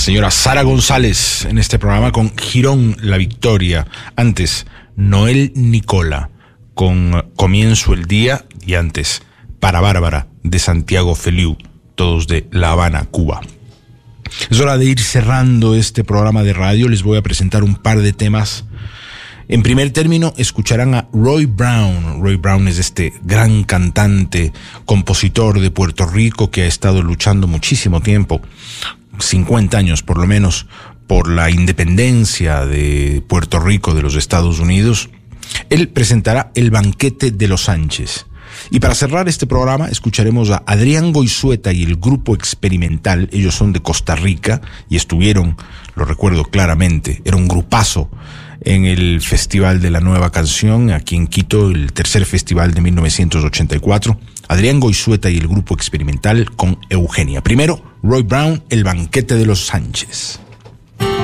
señora Sara González en este programa con Girón La Victoria. Antes, Noel Nicola con Comienzo el Día, y antes, Para Bárbara de Santiago Feliu, todos de La Habana, Cuba. Es hora de ir cerrando este programa de radio. Les voy a presentar un par de temas. En primer término, escucharán a Roy Brown. Roy Brown es este gran cantante, compositor de Puerto Rico que ha estado luchando muchísimo tiempo, 50 años por lo menos, por la independencia de Puerto Rico de los Estados Unidos. Él presentará El Banquete de los Sánchez. Y para cerrar este programa escucharemos a Adrián Goizueta y el Grupo Experimental. Ellos son de Costa Rica y estuvieron, lo recuerdo claramente, era un grupazo en el Festival de la Nueva Canción aquí en Quito, el tercer festival de 1984. Adrián Goizueta y el Grupo Experimental con Eugenia. Primero, Roy Brown, El Banquete de los Sánchez.